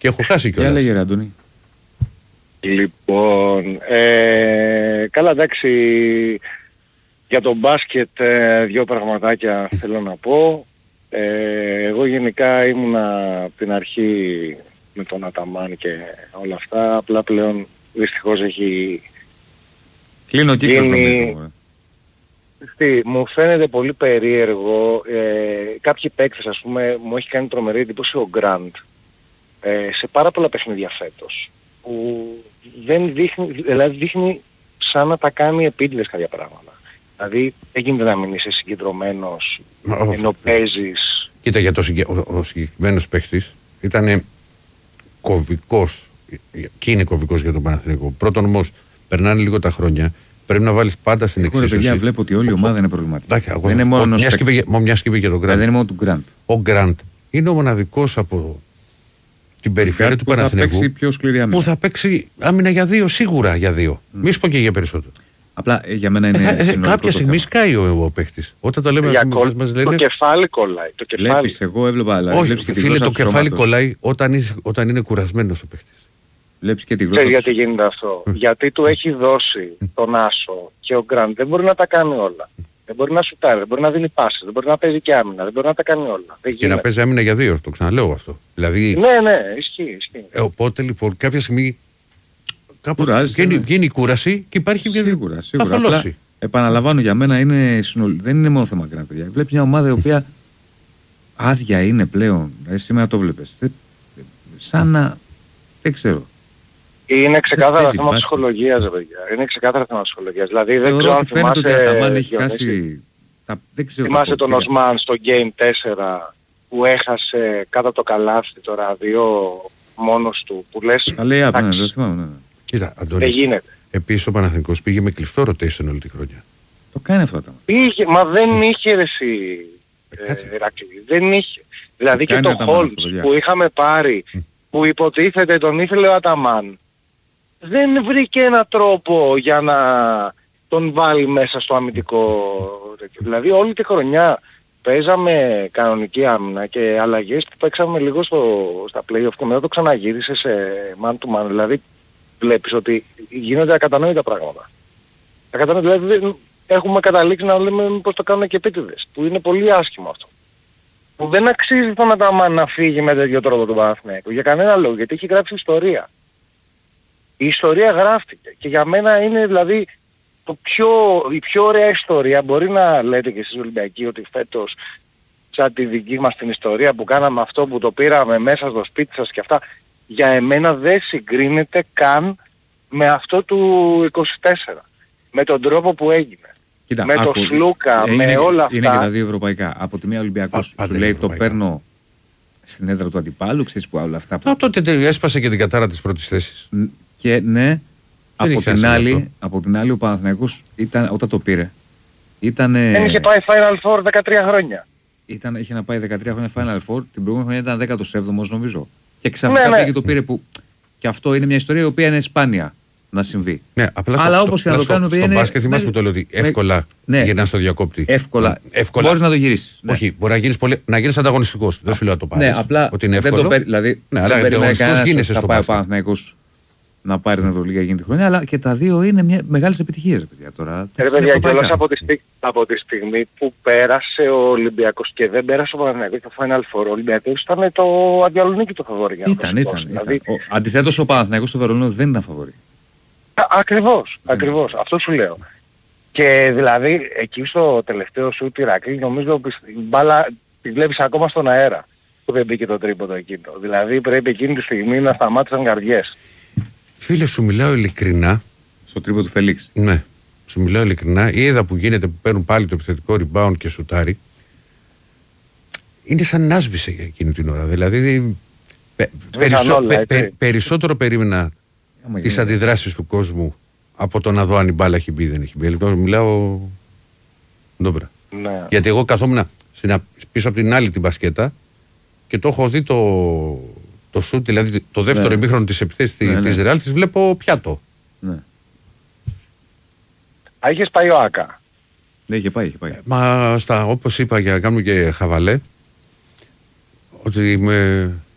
Και έχω χάσει κιόλας. Για λέγε ρε Αντώνη. Λοιπόν, καλά εντάξει, για τον μπάσκετ δύο πραγματάκια θέλω να πω. Εγώ γενικά ήμουνα από την αρχή με τον Αταμάν και όλα αυτά, απλά πλέον δυστυχώς έχει... Κλείνω κύκλος νομίζω. Μου φαίνεται πολύ περίεργο, κάποιοι παίκτες ας πούμε μου έχει κάνει τρομερή εντύπωση ο Γκραντ σε πάρα πολλά παιχνίδια φέτος που δεν δείχνει, δηλαδή δείχνει σαν να τα κάνει επίτηδες κάποια πράγματα. Δηλαδή δεν γίνεται να μην είσαι συγκεντρωμένος ενώ παίζεις. Κοίτα, για ο συγκεκριμένος παίκτης ήταν κωβικός και είναι κωβικός για τον Παναθηναϊκό. Πρώτον όμως περνάνε λίγο τα χρόνια. Πρέπει να βάλεις πάντα στην εξίσωση. Εγώ βλέπω ότι όλη η ομάδα είναι προβληματική. Δεν είναι μόνο μια σκηβή για τον Γκραντ. Δεν είναι μόνο του Γκραντ. Ο Γκραντ είναι ο μοναδικός από την περιφέρεια του Παναθηναϊκού που θα παίξει άμυνα για 2, σίγουρα για 2. Μη σου πω και για περισσότερο. Απλά για μένα είναι κάποια στιγμή σκάει ο παίκτης. Όταν τα λέμε μας λένε... Το κεφάλι κολλάει. Βλέπεις, εγώ έβλεπα... Όχι, φίλε, το κεφάλι κολλάει όταν είναι κουρασμένος ο παίκτης. Βλέπεις και τη γλώσσα. Γιατί γίνεται αυτό. Γιατί του έχει δώσει τον άσο και ο Γκραντ δεν μπορεί να τα κάνει όλα. Δεν μπορεί να σουτάρει, δεν μπορεί να δίνει πάσες, δεν μπορεί να παίζει και άμυνα, δεν μπορεί να τα κάνει όλα. Και να παίζει άμυνα για 2, το ξαναλέω αυτό. Δηλαδή... Ναι, ισχύει. Οπότε λοιπόν κάποια στιγμή βγαίνει η κούραση και υπάρχει σίγουρα. Θα θολώσει. Επαναλαμβάνω, για μένα δεν είναι μόνο θέμα Γκραντ, παιδιά. Βλέπεις μια ομάδα η οποία άδεια είναι πλέον. Σήμερα το βλέπεις. Σαν να... δεν ξέρω. Είναι ξεκάθαρα θέμα ψυχολογίας, παιδιά. Είναι ξεκάθαρα θέμα ψυχολογίας. Δηλαδή δεν ξέρω αν φαίνεται ότι ο Αταμάν έχει χάσει... Θυμάσαι τον Οσμάν στο Game 4 που έχασε κάτω το καλάθι το ραδιο μόνος του που λες... δεν θυμάμαι. Κοίτα, Αντώνη, δεν γίνεται. Επίσης ο Παναθηναϊκός πήγε με κλειστό rotation όλη τη χρονιά. Το κάνει αυτό. Μα δεν είχε ρε εσύ, Ηρακλή. Δεν είχε. Δηλαδή και το Holmes που είχαμε πάρει, που υποτίθεται τον ήθελε ο Αταμάν, δεν βρήκε έναν τρόπο για να τον βάλει μέσα στο αμυντικό. Δηλαδή όλη τη χρονιά παίζαμε κανονική άμυνα και αλλαγές που παίξαμε λίγο στα play-off και μετά το ξαναγύρισε σε man-to-man. Δηλαδή βλέπεις ότι γίνονται ακατανόητα πράγματα. Δηλαδή έχουμε καταλήξει να λέμε πως το κάνουν και επίτηδες, που είναι πολύ άσχημο αυτό. Που δεν αξίζει τον Αταμάν να φύγει με τέτοιο τρόπο τον Παναθηναϊκό. Για κανένα λόγο, γιατί έχει γράψει ιστορία. Η ιστορία γράφτηκε και για μένα είναι δηλαδή η πιο ωραία ιστορία. Μπορεί να λέτε και εσείς Ολυμπιακοί ότι φέτος σαν τη δική μας την ιστορία που κάναμε αυτό που το πήραμε μέσα στο σπίτι σας και αυτά, για εμένα δεν συγκρίνεται καν με αυτό του 24. Με τον τρόπο που έγινε. Κοίτα, με το Σλούκα, με όλα αυτά. Είναι και τα δύο ευρωπαϊκά. Από τη μία Ολυμπιακός σου λέει το παίρνω στην έδρα του αντιπάλου, ξέρεις που όλα αυτά. Τότε έσπασε και την κατάρα της πρώτης θέσης. Και ναι, από την άλλη ο Παναθηναϊκός όταν το πήρε δεν είχε πάει Final Four 13 χρόνια. Είχε να πάει 13 χρόνια Final Four, την προηγούμενη χρονιά ήταν 17ος νομίζω. Και ξαφνικά πήγε το πήρε που... Και αυτό είναι μια ιστορία η οποία είναι σπάνια να συμβεί. Ναι, αλλά όπως και να το κάνουμε στο μπάσκετ θυμάσαι που το λέω ότι εύκολα γυρνάς στο διακόπτη. Εύκολα. Μπορείς να το γυρίσεις. Όχι, μπορεί να γίνεις ανταγωνιστικός. Δεν σου λέω το πάρεις. Ναι, απλά ότι είναι εύκολο. Δηλαδή αλλά ανταγωνιστικός γίνεσαι στο μπάσκετ. Να πάρει την Ευρωλίγα εκείνη τη χρονιά, αλλά και τα δύο είναι μεγάλες επιτυχίες, παιδιά, τώρα. Παιδιά, κιόλας από τη στιγμή που πέρασε ο Ολυμπιακός και δεν πέρασε ο Παναθηναϊκός στο Final Four, ο Ολυμπιακός ήταν το Αντιαλονίκη το φαβορί. Ήταν. Δηλαδή... Αντιθέτως ο Παναθηναϊκός στο Βερολίνο δεν ήταν φαβορί. Ακριβώς, αυτό σου λέω. Και δηλαδή εκεί στο τελευταίο σου Ηρακλή νομίζω η μπάλα τη βλέπεις ακόμα στον αέρα που δεν μπήκε το τρίποντο εκείνο. Δηλαδή πρέπει εκείνη τη στιγμή να σταμάτησαν καρδιές. Φίλε, σου μιλάω ειλικρινά. Στο τρίπο του Φελίξ. Ναι. Σου μιλάω ειλικρινά. Η είδα που γίνεται που παίρνουν πάλι το επιθετικό rebound και σουτάρει. Είναι σαν να σβήσε για εκείνη την ώρα. Δηλαδή περισσότερο περίμενα τις αντιδράσεις του κόσμου από το να δω αν η μπάλα έχει μπει ή δεν έχει μπει. Λοιπόν, μιλάω ντόμπρα. Ναι. Γιατί εγώ καθόμουν πίσω από την άλλη την μπασκέτα και το έχω δει το σουτ, δηλαδή το δεύτερο ημίχρονο της επιθέσης της Ρεάλ, της βλέπω πιάτο. Ναι. Είχες πάει ο Άκα. Ναι, είχε πάει. Μα όπως είπα για να κάνουμε και χαβαλέ, ότι